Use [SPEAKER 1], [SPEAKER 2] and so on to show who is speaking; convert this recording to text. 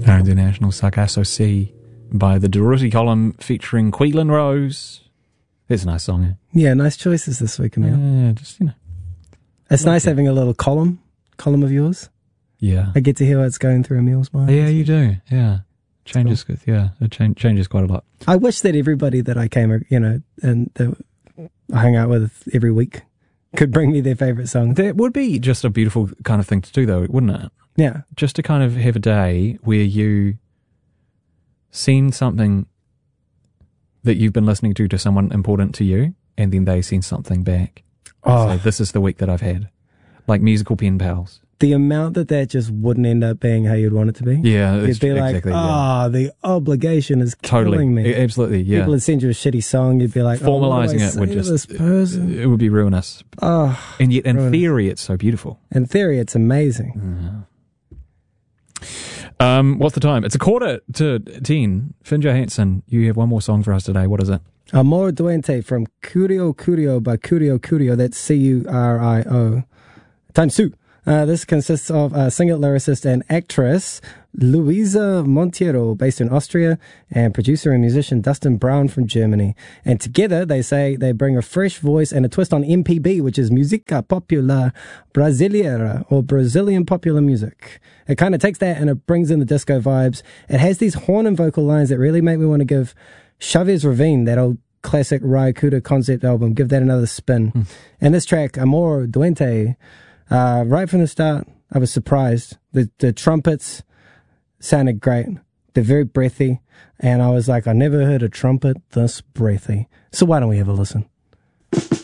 [SPEAKER 1] Our international Sargasso Sea by the Durruti column featuring Queelan Rose. It's a nice song, eh?
[SPEAKER 2] Yeah, nice choices this week, Emil.
[SPEAKER 1] Yeah, just, you know.
[SPEAKER 2] It's nice having a little column of yours.
[SPEAKER 1] Yeah.
[SPEAKER 2] I get to hear what's going through Emil's mind.
[SPEAKER 1] Yeah, you do. Yeah. Changes, cool. Yeah, it changes quite a lot.
[SPEAKER 2] I wish that everybody that I came, and that I hung out with every week could bring me their favourite song.
[SPEAKER 1] That would be just a beautiful kind of thing to do, though, wouldn't it?
[SPEAKER 2] Yeah.
[SPEAKER 1] Just to kind of have a day where you send something that you've been listening to someone important to you, and then they send something back.
[SPEAKER 2] Oh,
[SPEAKER 1] So this is the week that I've had. Like musical pen pals.
[SPEAKER 2] the amount that just wouldn't end up being how you'd want it to be.
[SPEAKER 1] Yeah,
[SPEAKER 2] You'd be like,
[SPEAKER 1] exactly,
[SPEAKER 2] the obligation is
[SPEAKER 1] totally
[SPEAKER 2] killing me.
[SPEAKER 1] Absolutely, yeah.
[SPEAKER 2] People would send you a shitty song, you'd be like,
[SPEAKER 1] Formalising
[SPEAKER 2] it
[SPEAKER 1] would just
[SPEAKER 2] this person.
[SPEAKER 1] it would be ruinous.
[SPEAKER 2] Oh,
[SPEAKER 1] And yet, in
[SPEAKER 2] ruinous.
[SPEAKER 1] theory, it's so beautiful.
[SPEAKER 2] In theory, it's amazing.
[SPEAKER 1] What's the time? It's 9:45. Finn Johansson, you have one more song for us today. What is it?
[SPEAKER 2] Amor Duente from Curio Curio by Curio Curio. That's Curio times two. This consists of singer, lyricist, and actress Luisa Montiero, based in Austria, and producer and musician Dustin Brown from Germany. And together, they say they bring a fresh voice and a twist on MPB, which is Música Popular Brasileira, or Brazilian popular music. It kind of takes that and it brings in the disco vibes. It has these horn and vocal lines that really make me want to give Chavez Ravine, that old classic Rai Kuda concept album, give that another spin. And this track, Amor Duente, right from the start, I was surprised. The trumpets sounded great. They're very breathy. And I was like, I never heard a trumpet this breathy. So why don't we have a listen?